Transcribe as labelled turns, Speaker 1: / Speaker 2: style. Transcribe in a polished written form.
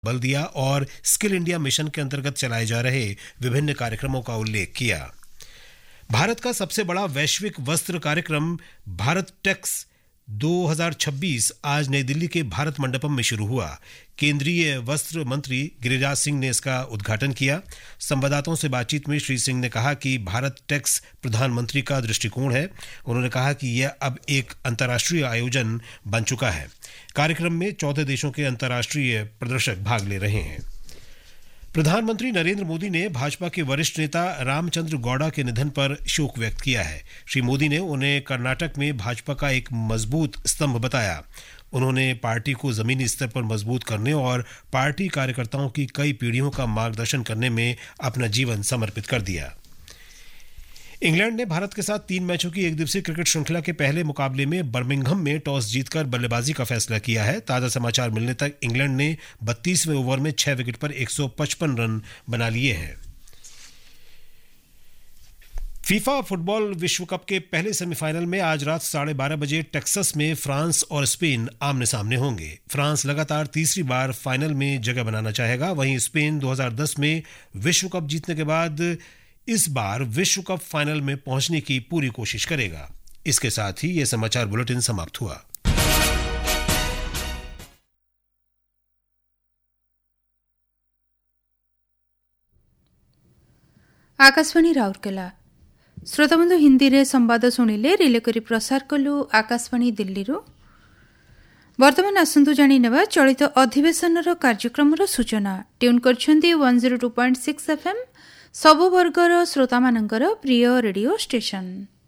Speaker 1: बल दिया और स्किल इंडिया मिशन के अंतर्गत चलाए जा रहे विभिन्न कार्यक्रमों का उल्लेख किया। भारत का सबसे बड़ा वैश्विक वस्त्र कार्यक्रम भारत टेक्स 2026 आज नई दिल्ली के भारत मंडपम में शुरू हुआ। केंद्रीय वस्त्र मंत्री गिरिराज सिंह ने इसका उद्घाटन किया। संवाददाताओं से बातचीत में श्री सिंह ने कहा कि भारत टेक्स प्रधानमंत्री का दृष्टिकोण है। उन्होंने कहा कि यह अब एक अंतर्राष्ट्रीय आयोजन बन चुका है। कार्यक्रम में 14 देशों के अंतर्राष्ट्रीय प्रदर्शक भाग ले रहे हैं। प्रधानमंत्री नरेंद्र मोदी ने भाजपा के वरिष्ठ नेता रामचंद्र गौड़ा के निधन पर शोक व्यक्त किया है। श्री मोदी ने उन्हें कर्नाटक में भाजपा का एक मजबूत स्तंभ बताया। उन्होंने पार्टी को जमीनी स्तर पर मजबूत करने और पार्टी कार्यकर्ताओं की कई पीढ़ियों का मार्गदर्शन करने में अपना जीवन समर्पित कर दिया। इंग्लैंड ने भारत के साथ 3 मैचों की एक दिवसीय क्रिकेट श्रृंखला के पहले मुकाबले में बर्मिंघम में टॉस जीतकर बल्लेबाजी का फैसला किया है। ताजा समाचार मिलने तक इंग्लैंड ने 32वें ओवर में 6 विकेट पर 155 रन बना लिए हैं। फीफा फुटबॉल विश्व कप के पहले सेमीफाइनल में आज रात 12:30 बजे टेक्सास में फ्रांस और स्पेन आमने सामने होंगे। फ्रांस लगातार तीसरी बार फाइनल में जगह बनाना चाहेगा, वहीं स्पेन 2010 में विश्व कप जीतने के बाद इस बार विश्व कप फाइनल में पहुंचने की पूरी कोशिश करेगा। इसके साथ ही यह समाचार बुलेटिन समाप्त हुआ।
Speaker 2: आकाशवाणी राउरकेला श्रोताबंधु हिंदी रे संवाद शुणिले रिले करी प्रसार कलु आकाशवाणी दिल्ली रो। वर्तमान आसंतु जानी नेबा चलित अधिवेशन कार्यक्रम सूचना। ट्यून करछंती 102.6 FM सबु वर्गर श्रोता मानकर प्रिय रेडियो स्टेशन।